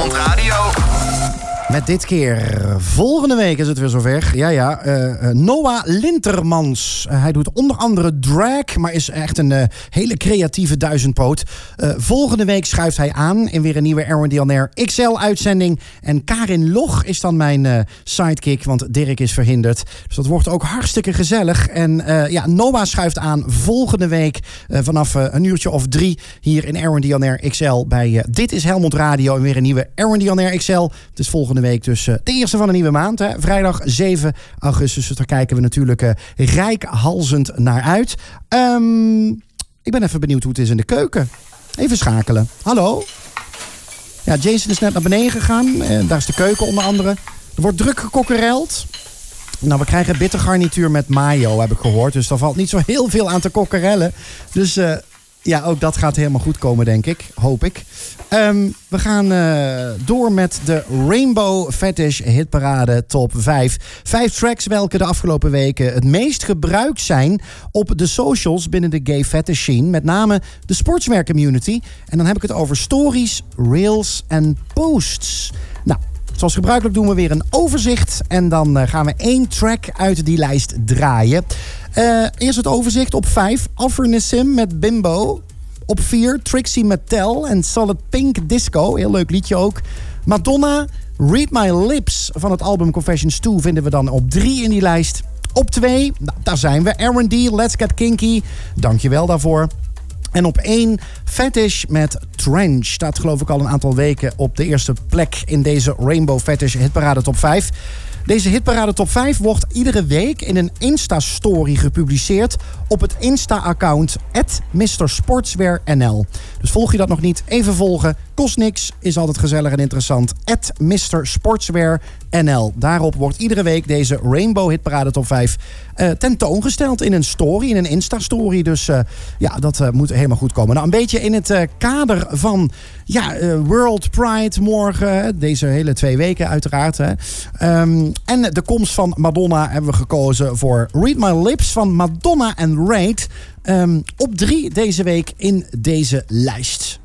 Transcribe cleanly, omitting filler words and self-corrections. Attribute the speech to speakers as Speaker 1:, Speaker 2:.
Speaker 1: Helmond Radio.
Speaker 2: Met dit keer, volgende week is het weer zover. Noah Lintermans. Hij doet onder andere drag, maar is echt een hele creatieve duizendpoot. Volgende week schuift hij aan in weer een nieuwe R&D On Air XL-uitzending. En Karin Loch is dan mijn sidekick, want Dirk is verhinderd. Dus dat wordt ook hartstikke gezellig. En Noah schuift aan volgende week vanaf een uurtje of 3 hier in R&D On Air XL bij Dit is Helmond Radio. En weer een nieuwe R&D On Air XL. Het is volgende week dus de eerste van een nieuwe maand. Hè? Vrijdag 7 augustus. Dus daar kijken we natuurlijk reikhalzend naar uit. Ik ben even benieuwd hoe het is in de keuken. Even schakelen. Hallo? Ja, Jason is net naar beneden gegaan. Daar is de keuken onder andere. Er wordt druk gekokkereld. Nou, we krijgen bittergarnituur met mayo, heb ik gehoord. Dus daar valt niet zo heel veel aan te kokkerellen. Dus ook dat gaat helemaal goed komen, denk ik. Hoop ik. We gaan door met de Rainbow Fetish Hitparade Top 5. 5 tracks welke de afgelopen weken het meest gebruikt zijn op de socials binnen de gay fetish scene. Met name de sportswear community. En dan heb ik het over stories, reels en posts. Nou, zoals gebruikelijk doen we weer een overzicht. En dan gaan we 1 track uit die lijst draaien. Eerst het overzicht. Op 5, Afronism met Bimbo. Op 4, Trixie Mattel en Solid Pink Disco. Heel leuk liedje ook. Madonna, Read My Lips van het album Confessions 2 vinden we dan op 3 in die lijst. Op 2, daar zijn we. R&D, Let's Get Kinky. Dankjewel daarvoor. En op 1, Fetish met Trench. Staat geloof ik al een aantal weken op de eerste plek in deze Rainbow Fetish Hitparade Top 5. Deze Hitparade Top 5 wordt iedere week in een Insta-story gepubliceerd op het Insta-account @MrSportswearNL. Dus volg je dat nog niet, even volgen. Kost niks, is altijd gezellig en interessant. @MrSportswearNL. Daarop wordt iedere week deze Rainbow Hitparade Top 5 tentoongesteld in een story, in een Insta-story. Dus dat moet helemaal goed komen. Nou, een beetje in het kader van World Pride morgen. Deze hele 2 weken uiteraard. En de komst van Madonna hebben we gekozen voor Read My Lips van Madonna en Raid. Op 3 deze week in deze lijst.